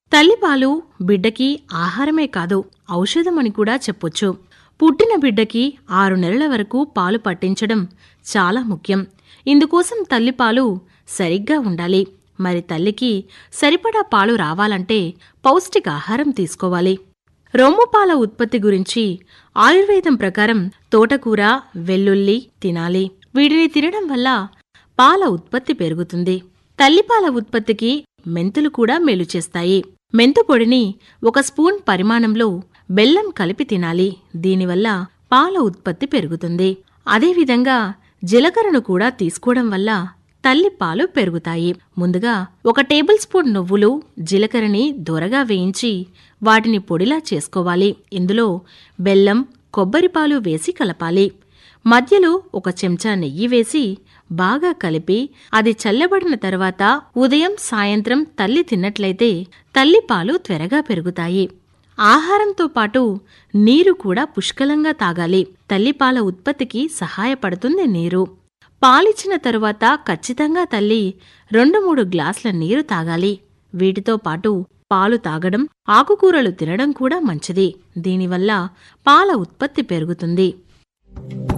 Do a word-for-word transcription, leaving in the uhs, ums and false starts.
తల్లిపాలు బిడ్డకి ఆహారమే కాదు, ఔషధమని కూడా చెప్పొచ్చు. పుట్టిన బిడ్డకి ఆరు నెలల వరకు పాలు పట్టించడం చాలా ముఖ్యం. ఇందుకోసం తల్లిపాలు సరిగ్గా ఉండాలి. మరి తల్లికి సరిపడా పాలు రావాలంటే పౌష్టికాహారం తీసుకోవాలి. రొమ్ముపాల ఉత్పత్తి గురించి ఆయుర్వేదం ప్రకారం తోటకూర, వెల్లుల్లి తినాలి. వీటిని తినడం వల్ల పాల ఉత్పత్తి పెరుగుతుంది. తల్లిపాల ఉత్పత్తికి మెంతులు కూడా మేలు చేస్తాయి. మెంతు పొడిని ఒక స్పూన్ పరిమాణంలో బెల్లం కలిపి తినాలి. దీనివల్ల పాల ఉత్పత్తి పెరుగుతుంది. అదేవిధంగా జీలకర్రను కూడా తీసుకోవడం వల్ల తల్లిపాలు పెరుగుతాయి. ముందుగా ఒక టేబుల్ స్పూన్ నువ్వులు, జీలకర్రని దోరగా వేయించి వాటిని పొడిలా చేసుకోవాలి. ఇందులో బెల్లం, కొబ్బరిపాలు వేసి కలపాలి. మధ్యలో ఒక చెంచా నెయ్యి వేసి బాగా కలిపి అది చల్లబడిన తర్వాత ఉదయం, సాయంత్రం తల్లి తిన్నట్లయితే తల్లిపాలు త్వరగా పెరుగుతాయి. ఆహారంతో పాటు నీరు కూడా పుష్కలంగా తాగాలి. తల్లిపాల ఉత్పత్తికి సహాయపడుతుంది నీరు. పాలిచ్చిన తరువాత ఖచ్చితంగా తల్లి రెండు మూడు గ్లాసుల నీరు తాగాలి. వీటితో పాటు పాలు తాగడం, ఆకుకూరలు తినడం కూడా మంచిది. దీనివల్ల పాల ఉత్పత్తి పెరుగుతుంది.